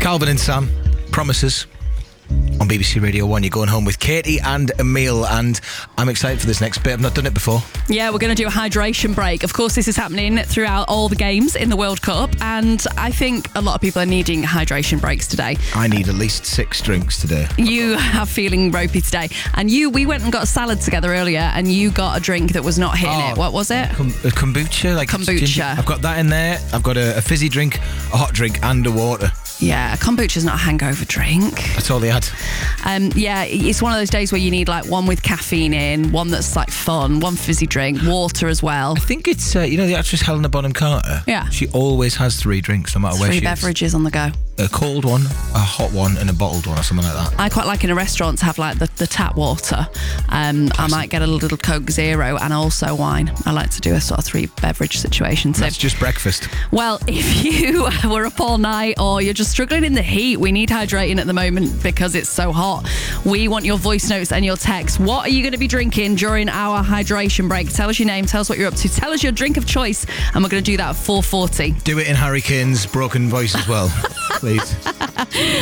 Calvin and Sam, Promises. On BBC Radio 1, you're going home with Katie and Emil, and I'm excited for this next bit. I've not done it before. Yeah, we're going to do a hydration break. Of course, this is happening throughout all the games in the World Cup, and I think a lot of people are needing hydration breaks today. I need at least 6 drinks today. You are feeling ropey today. And we went and got a salad together earlier, and you got a drink that was not hitting it. What was it? Kombucha. Kombucha. Ginger. I've got that in there. I've got a fizzy drink, a hot drink, and a water. Yeah, kombucha's not a hangover drink. That's all they had. Yeah, it's one of those days where you need like one with caffeine in, one that's like fun, one fizzy drink, water as well. I think it's, the actress Helena Bonham Carter? Yeah. She always has 3 drinks, no matter where she is. 3 beverages on the go. A cold one, a hot one, and a bottled one, or something like that. I quite like in a restaurant to have like the tap water. I might get a little Coke Zero and also wine. I like to do a sort of 3 beverage situation. So that's just breakfast. Well, if you were up all night or you're just struggling in the heat, we need hydrating at the moment because it's so hot. We want your voice notes and your texts. What are you going to be drinking during our hydration break? Tell us your name, tell us what you're up to, tell us your drink of choice, and we're going to do that at 4:40. Do it in Harry Kane's broken voice as well, please.